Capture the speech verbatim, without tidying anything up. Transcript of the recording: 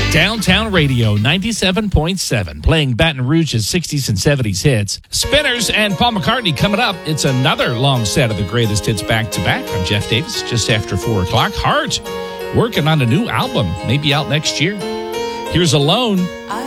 Downtown Radio ninety-seven point seven, playing Baton Rouge's sixties and seventies hits. Spinners and Paul McCartney coming up. It's another long set of the greatest hits back to back. I'm Jeff Davis, just after four o'clock. Heart working on a new album, maybe out next year. Here's Alone. I